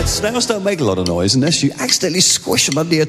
Snails don't make a lot of noise unless you accidentally squish them under your